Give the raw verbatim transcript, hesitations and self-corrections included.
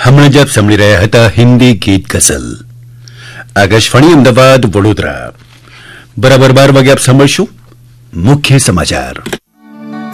હમણાં જ આપ સાંભળી રહ્યા હતા હિન્દી ગીત ગઝલ આકાશવાણી અમદાવાદ વડોદરા. બરાબર બાર વાગે આપ સાંભળશું મુખ્ય સમાચાર.